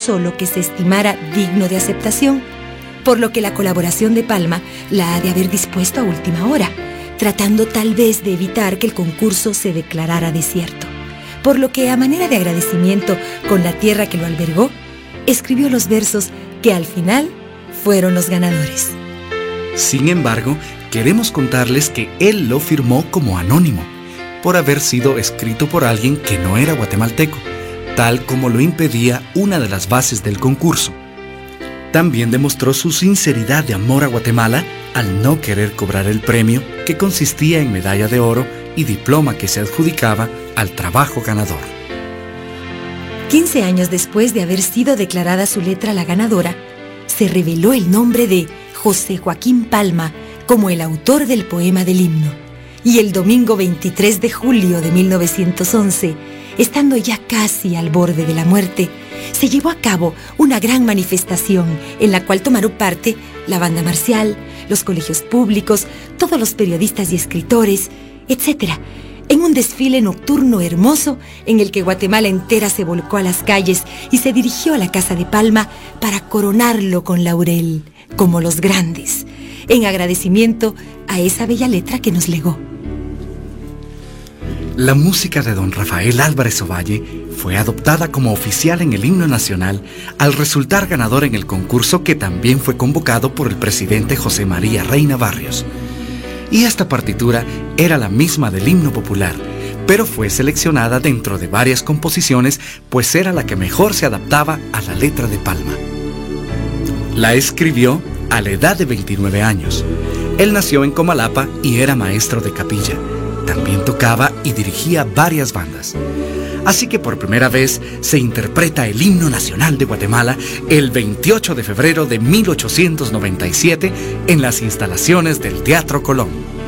solo que se estimara digno de aceptación, por lo que la colaboración de Palma la ha de haber dispuesto a última hora, tratando tal vez de evitar que el concurso se declarara desierto. Por lo que, a manera de agradecimiento con la tierra que lo albergó, escribió los versos que al final fueron los ganadores. Sin embargo, queremos contarles que él lo firmó como anónimo, por haber sido escrito por alguien que no era guatemalteco, tal como lo impedía una de las bases del concurso. También demostró su sinceridad de amor a Guatemala al no querer cobrar el premio, que consistía en medalla de oro y diploma que se adjudicaba al trabajo ganador. 15 años después de haber sido declarada su letra la ganadora, se reveló el nombre de José Joaquín Palma como el autor del poema del himno. Y el domingo 23 de julio de 1911, estando ya casi al borde de la muerte, se llevó a cabo una gran manifestación en la cual tomaron parte la banda marcial, los colegios públicos, todos los periodistas y escritores, etc., en un desfile nocturno hermoso en el que Guatemala entera se volcó a las calles y se dirigió a la casa de Palma para coronarlo con laurel, como los grandes, en agradecimiento a esa bella letra que nos legó. La música de don Rafael Álvarez Ovalle fue adoptada como oficial en el himno nacional al resultar ganador en el concurso, que también fue convocado por el presidente José María Reina Barrios. Y esta partitura era la misma del himno popular, pero fue seleccionada dentro de varias composiciones, pues era la que mejor se adaptaba a la letra de Palma. La escribió a la edad de 29 años. Él nació en Comalapa y era maestro de capilla. También tocaba y dirigía varias bandas. Así que por primera vez se interpreta el himno nacional de Guatemala el 28 de febrero de 1897 en las instalaciones del Teatro Colón.